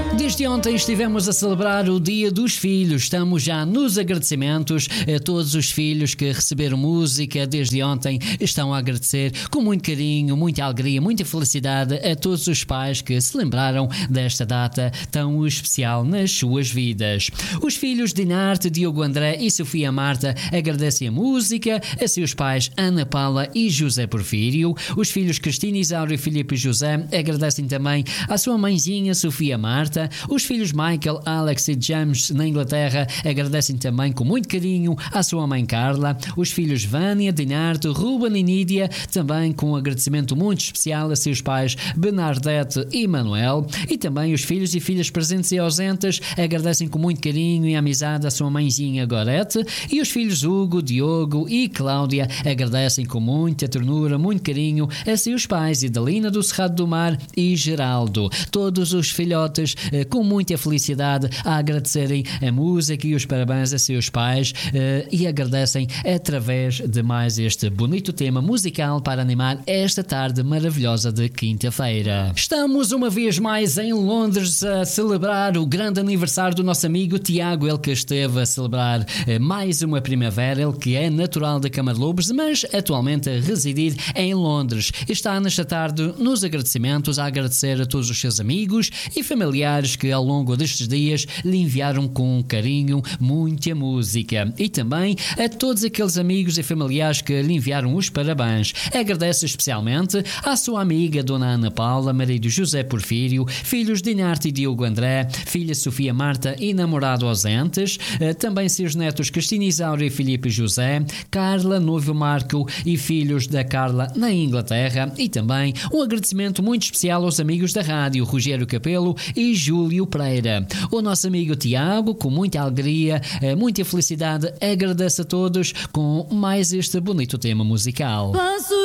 Desde ontem estivemos a celebrar o Dia dos Filhos. Estamos já nos agradecimentos a todos os filhos que receberam música desde ontem. Estão a agradecer com muito carinho, muita alegria, muita felicidade a todos os pais que se lembraram desta data tão especial nas suas vidas. Os filhos Dinarte, Diogo André e Sofia Marta agradecem a música a seus pais Ana Paula e José Porfírio. Os filhos Cristina, Isauro e Filipe José agradecem também à sua mãezinha Sofia Marta. Os filhos Michael, Alex e James na Inglaterra agradecem também com muito carinho à sua mãe Carla. Os filhos Vânia, Dinarte, Ruben e Nídia também com um agradecimento muito especial a seus pais Bernadette e Manuel. E também os filhos e filhas presentes e ausentes agradecem com muito carinho e amizade à sua mãezinha Gorete. E os filhos Hugo, Diogo e Cláudia agradecem com muita ternura, muito carinho a seus pais Idalina do Cerrado do Mar e Geraldo. Todos os filhotes com muita felicidade a agradecerem a música e os parabéns a seus pais e agradecem através de mais este bonito tema musical para animar esta tarde maravilhosa de quinta-feira. Estamos uma vez mais em Londres a celebrar o grande aniversário do nosso amigo Tiago, ele que esteve a celebrar mais uma primavera, ele que é natural da Camarlobres, mas atualmente a residir em Londres. Está nesta tarde nos agradecimentos a agradecer a todos os seus amigos e familiares que ao longo destes dias lhe enviaram com carinho muita música e também a todos aqueles amigos e familiares que lhe enviaram os parabéns. Agradece especialmente à sua amiga Dona Ana Paula, marido José Porfírio, filhos Dinarte e Diogo André, filha Sofia Marta e namorado ausentes, também seus netos Cristina, Isauro e Filipe José, Carla, noivo Marco e filhos da Carla na Inglaterra e também um agradecimento muito especial aos amigos da rádio Rogério Capelo e Júlio Pereira. O nosso amigo Tiago, com muita alegria, muita felicidade, agradece a todos com mais este bonito tema musical. Passo